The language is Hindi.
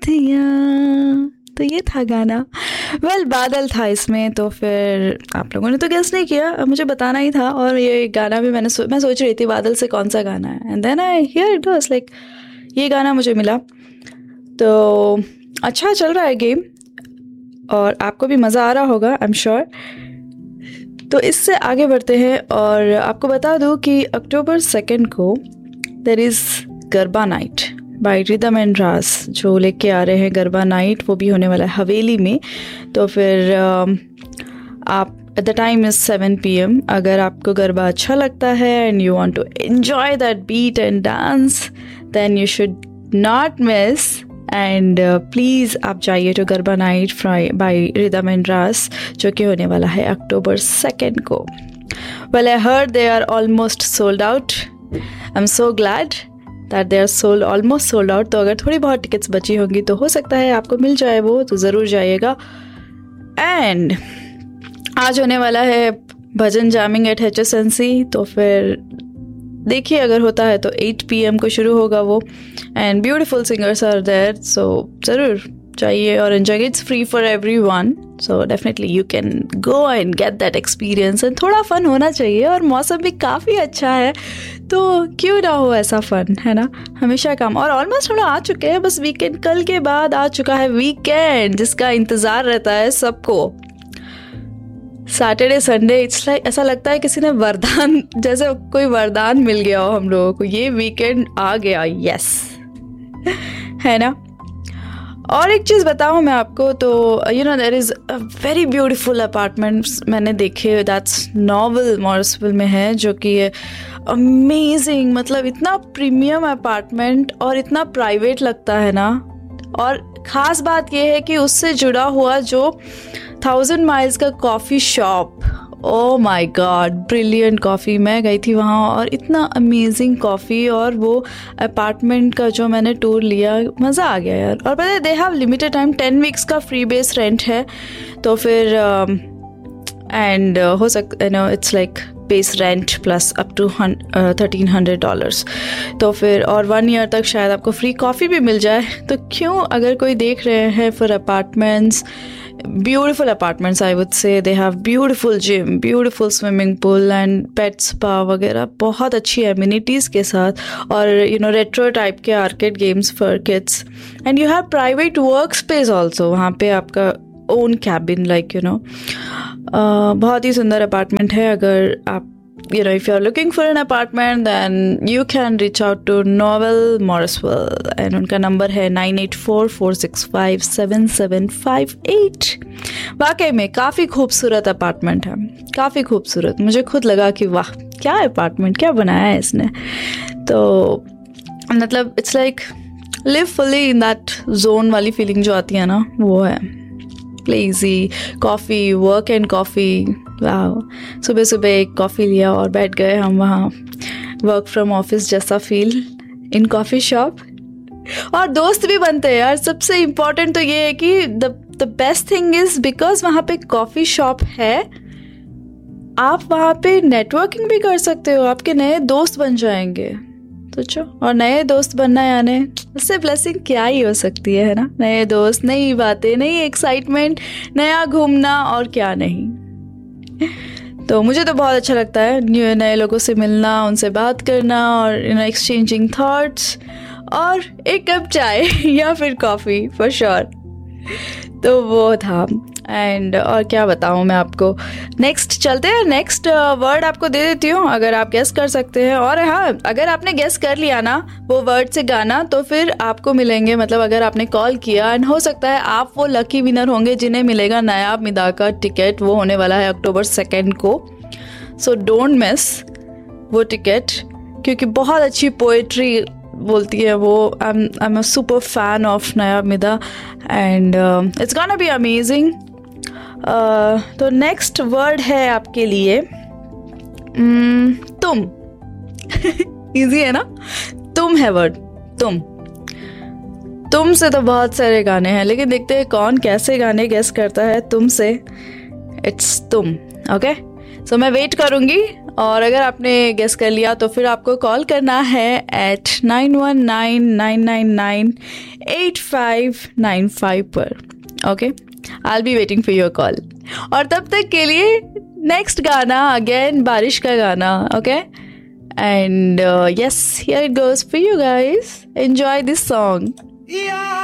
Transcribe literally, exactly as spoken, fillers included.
दिया। तो ये था गाना। वेल well, बादल था इसमें, तो फिर आप लोगों ने तो गेस नहीं किया, अब मुझे बताना ही था। और ये गाना भी मैंने सो, मैं सोच रही थी बादल से कौन सा गाना है, and then I hear it was like ये गाना मुझे मिला। तो अच्छा चल रहा है गेम और आपको भी मज़ा आ रहा होगा, आई एम श्योर। तो इससे आगे बढ़ते हैं और आपको बता दूं कि अक्टूबर सेकेंड को there is garba night bye rhythm and रास, जो लेके आ रहे हैं गरबा नाइट, वो भी होने वाला है हवेली में। तो फिर आप at the time is seven P M. अगर आपको गरबा अच्छा लगता है and you want to enjoy that beat and dance, then you should not miss and please आप जाइए to garba night fry bye rhythm and रास, जो कि होने वाला है अक्टूबर सेकेंड को। Well I heard they are almost sold out. I am so glad that they are sold almost sold out. तो अगर थोड़ी बहुत टिकट्स बची होंगी तो हो सकता है आपको मिल जाए वो, तो ज़रूर जाइएगा। एंड आज होने वाला है भजन jamming eight H S N C, तो फिर देखिए अगर होता है तो एट पी एम को शुरू होगा वो, and beautiful singers are there, सो ज़रूर जाइए और enjoy. It's free for every one, so definitely you can go and get that experience. And थोड़ा फन होना चाहिए और मौसम भी काफ़ी अच्छा है, तो क्यों ना हो ऐसा फन, है ना, हमेशा काम। और ऑलमोस्ट हम लोग आ चुके हैं, बस वीकेंड कल के बाद आ चुका है वीकेंड, जिसका इंतज़ार रहता है सबको। सैटरडे संडे इट्स लाइक ऐसा लगता है किसी ने वरदान, जैसे कोई वरदान मिल गया हो हम लोगों को, ये वीकेंड आ गया, यस है ना। और एक चीज़ बताऊँ मैं आपको, तो you know there is a very beautiful apartments मैंने देखे, दैट्स नॉवल मॉरिसविल में है, जो कि अमेजिंग, मतलब इतना प्रीमियम अपार्टमेंट और इतना प्राइवेट लगता है ना। और ख़ास बात यह है कि उससे जुड़ा हुआ जो थाउजेंड माइल्स का coffee shop, oh my God, brilliant coffee. मैं गई थी वहाँ और इतना अमेजिंग कॉफ़ी, और वो अपार्टमेंट का जो मैंने टूर लिया, मज़ा आ गया यार। और पता है they have limited time, ten weeks का फ्री बेस रेंट है, तो फिर एंड uh, uh, हो सकता है no it's like base rent plus up to thirteen hundred dollars, तो फिर और वन ईयर तक शायद आपको फ्री कॉफ़ी भी मिल जाए। तो क्यों, अगर कोई देख रहे हैं for apartments, beautiful apartments I would say, they have beautiful gym, beautiful swimming pool and pet spa वगैरह, बहुत अच्छी amenities के साथ, और you know retro type के arcade games for kids, and you have private workspace also, वहाँ पे आपका own cabin like you know uh, बहुत ही सुंदर apartment है। अगर आप you know if you are looking for an apartment then you can reach out to Novel Morrisville, and उनका नंबर है nine eight four four six five seven seven five eight. वाकई में काफ़ी खूबसूरत अपार्टमेंट है, काफ़ी खूबसूरत। मुझे खुद लगा कि वाह क्या अपार्टमेंट, क्या बनाया है इसने। तो मतलब it's like live fully in that zone वाली फीलिंग जो आती है ना, वो है। प्लेजी कॉफ़ी, वर्क एंड कॉफ़ी, वाह। सुबह सुबह एक कॉफ़ी लिया और बैठ गए हम वहाँ, वर्क फ्रॉम ऑफिस जैसा फील इन कॉफ़ी शॉप। और दोस्त भी बनते हैं यार। सबसे इम्पॉर्टेंट तो ये है कि the the best thing is because वहाँ पे कॉफ़ी शॉप है, आप वहाँ पे नेटवर्किंग भी कर सकते हो, आपके नए दोस्त बन जाएंगे। सोचो, और नए दोस्त बनना यानी उससे ब्लेसिंग क्या ही हो सकती है, है ना। नए दोस्त, नई बातें, नई एक्साइटमेंट, नया घूमना, और क्या नहीं। तो मुझे तो बहुत अच्छा लगता है न्यू नए लोगों से मिलना, उनसे बात करना, और यू नो एक्सचेंजिंग थॉट्स, और एक कप चाय या फिर कॉफ़ी फॉर श्योर। तो वो था। एंड और क्या बताऊँ मैं आपको। नेक्स्ट चलते हैं, नेक्स्ट वर्ड आपको दे देती हूँ, अगर आप गेस कर सकते हैं। और हाँ, अगर आपने गेस कर लिया ना वो वर्ड से गाना, तो फिर आपको मिलेंगे, मतलब अगर आपने कॉल किया, एंड हो सकता है आप वो लकी विनर होंगे जिन्हें मिलेगा नायाब मिदा का टिकट। वो होने वाला है अक्टूबर सेकेंड को, सो डोंट मिस वो टिकट, क्योंकि बहुत अच्छी पोएट्री बोलती है वो। I am a super fan of Nayab मिदा, and it's gonna be amazing. तो नेक्स्ट वर्ड है आपके लिए um, तुम। इजी है ना, तुम है वर्ड, तुम। तुम से तो बहुत सारे गाने हैं, लेकिन देखते हैं कौन कैसे गाने गेस करता है तुम से। इट्स तुम, ओके। सो मैं वेट करूँगी, और अगर आपने गेस कर लिया तो फिर आपको कॉल करना है eight nine one nine nine nine nine eight five nine five पर. Okay, I will be waiting for your call. और तब तक के लिए नेक्स्ट गाना अगेन बारिश का गाना. Okay, and yes, here it goes for you guys. Enjoy this song.